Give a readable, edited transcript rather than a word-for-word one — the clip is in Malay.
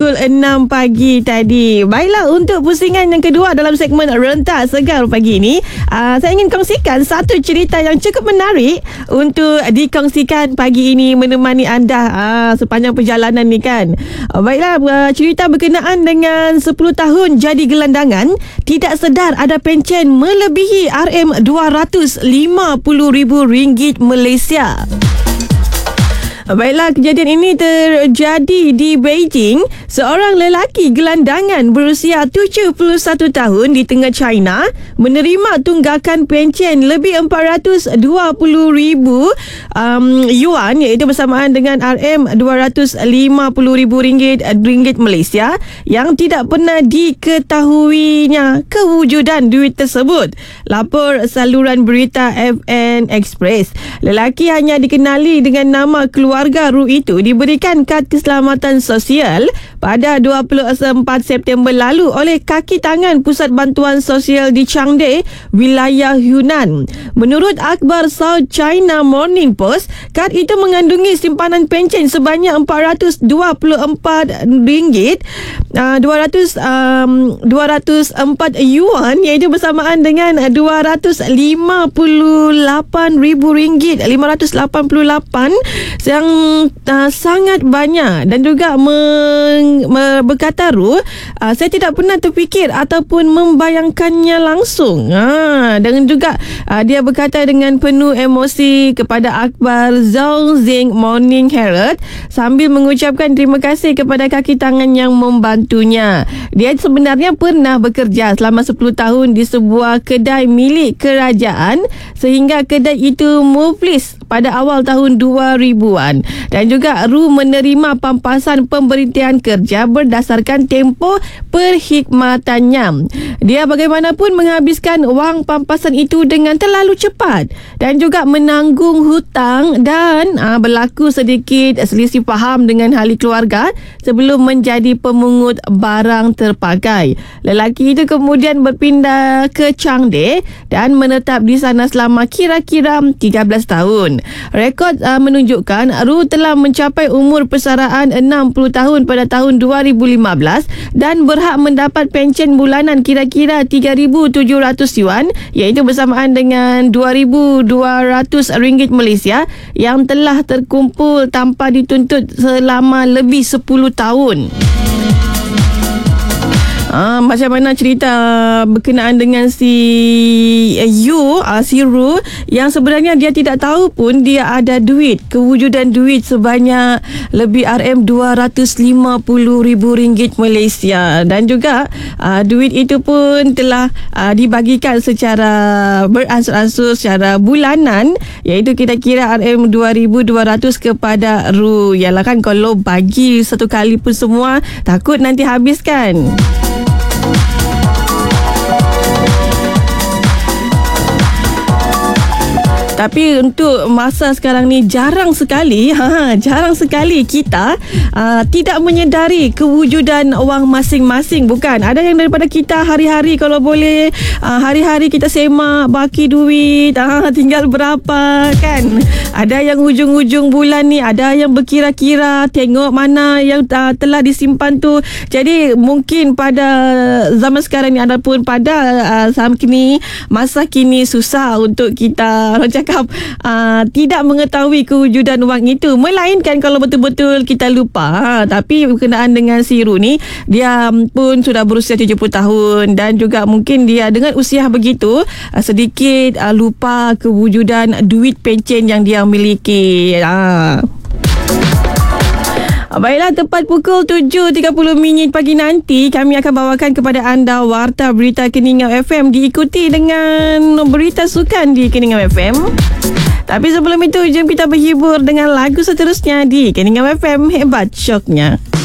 pukul 6 pagi tadi. Baiklah, untuk pusingan yang kedua dalam segmen Rentak Segar pagi ini, saya ingin kongsikan satu cerita yang cukup menarik untuk dikongsikan pagi ini, menemani anda sepanjang perjalanan ni kan. Baiklah, cerita berkenaan dengan 10 tahun jadi gelandangan, tidak sedar ada pencen melebihi RM250,000 Malaysia. Baiklah, kejadian ini terjadi di Beijing. Seorang lelaki gelandangan berusia 71 tahun di tengah China menerima tunggakan pencen lebih 420,000 yuan, iaitu bersamaan dengan RM250,000 Malaysia, yang tidak pernah diketahuinya kewujudan duit tersebut. Lapor saluran berita FN Express. Lelaki hanya dikenali dengan nama keluarga Ru itu diberikan kad keselamatan sosial pada 24 September lalu oleh kaki tangan Pusat Bantuan Sosial di Changde, wilayah Yunnan. Menurut akhbar South China Morning Post, kad itu mengandungi simpanan pencen sebanyak RM424 yuan, iaitu bersamaan dengan RM258,588, yang sangat banyak. Dan juga berkata Ru, saya tidak pernah terfikir ataupun membayangkannya langsung. Dan juga dia berkata dengan penuh emosi kepada akhbar Zhongzheng Morning Herald sambil mengucapkan terima kasih kepada kaki tangan yang membantunya. Dia sebenarnya pernah bekerja selama 10 tahun di sebuah kedai milik kerajaan, sehingga kedai itu muflis pada awal tahun 2000-an. Dan juga Ru menerima pampasan pemberhentian kerja berdasarkan tempoh perkhidmatannya. Dia bagaimanapun menghabiskan wang pampasan itu dengan terlalu cepat dan juga menanggung hutang, dan berlaku sedikit selisih faham dengan ahli keluarga sebelum menjadi pemungut barang terpakai. Lelaki itu kemudian berpindah ke Changde dan menetap di sana selama kira-kira 13 tahun. Rekod menunjukkan Ru telah mencapai umur persaraan 60 tahun pada tahun 2015 dan berhak mendapat pencen bulanan kira-kira 3,700 yuan, iaitu bersamaan dengan 2,200 ringgit Malaysia, yang telah terkumpul tanpa dituntut selama lebih 10 tahun. Macam mana cerita berkenaan dengan si Ru, yang sebenarnya dia tidak tahu pun dia ada duit, kewujudan duit sebanyak lebih RM250,000 Malaysia. Dan juga duit itu pun telah dibagikan secara beransur-ansur secara bulanan, iaitu kira-kira RM2,200 kepada Ru. Yalah kan, kalau bagi satu kali pun semua, takut nanti habis kan. Tapi untuk masa sekarang ni jarang sekali kita tidak menyedari kewujudan wang masing-masing, bukan? Ada yang daripada kita hari-hari kalau boleh hari-hari kita semak baki duit, tinggal berapa kan? Ada yang hujung-hujung bulan ni ada yang berkira-kira tengok mana yang telah disimpan tu. Jadi mungkin pada zaman sekarang ni ataupun pada masa kini susah untuk kita tidak mengetahui kewujudan wang itu, melainkan kalau betul-betul kita lupa. Tapi berkenaan dengan si Ru ni, dia pun sudah berusia 70 tahun dan juga mungkin dia dengan usia begitu sedikit lupa kewujudan duit pencen yang dia miliki. Baiklah, tepat pukul 7.30 pagi nanti kami akan bawakan kepada anda Warta Berita Keningau FM, diikuti dengan berita sukan di Keningau FM. Tapi sebelum itu, jom kita berhibur dengan lagu seterusnya di Keningau FM. Hebat syoknya.